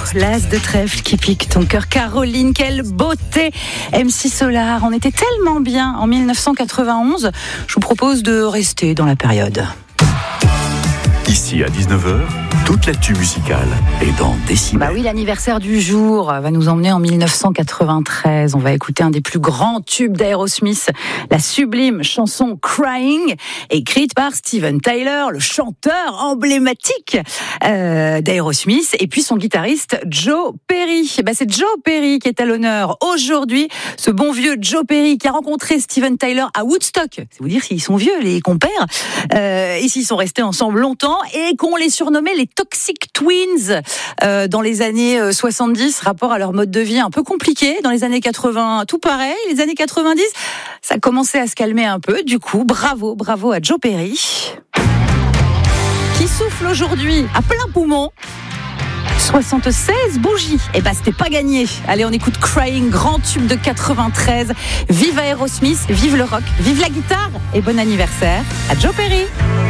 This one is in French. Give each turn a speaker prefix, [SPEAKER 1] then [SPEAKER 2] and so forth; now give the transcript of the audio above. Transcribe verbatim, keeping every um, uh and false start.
[SPEAKER 1] l'as de trèfle qui pique ton cœur. Caroline, quelle beauté. M C Solar, on était tellement bien en dix-neuf cent quatre-vingt-onze. Je vous propose de rester dans la période.
[SPEAKER 2] Ici à dix-neuf heures, toute l'actu musicale est dans Décibel.
[SPEAKER 1] Bah oui, l'anniversaire du jour va nous emmener en dix-neuf cent quatre-vingt-treize. On va écouter un des plus grands tubes d'Aerosmith, la sublime chanson Crying, écrite par Steven Tyler, le chanteur emblématique euh, d'Aerosmith, et puis son guitariste Joe Perry. Bah c'est Joe Perry qui est à l'honneur aujourd'hui. Ce bon vieux Joe Perry qui a rencontré Steven Tyler à Woodstock. C'est vous dire s'ils sont vieux, les compères. Euh, et s'ils sont restés ensemble longtemps et qu'on les surnommait les Toxic Twins euh, dans les années soixante-dix, rapport à leur mode de vie un peu compliqué. Dans les années quatre-vingts, tout pareil. Les années quatre-vingt-dix, ça commençait à se calmer un peu. Du coup, bravo, bravo à Joe Perry, qui souffle aujourd'hui à plein poumon. soixante-seize bougies. Et bah, c'était pas gagné. Allez, on écoute Crying, grand tube de quatre-vingt-treize. Vive Aerosmith, vive le rock, vive la guitare et bon anniversaire à Joe Perry.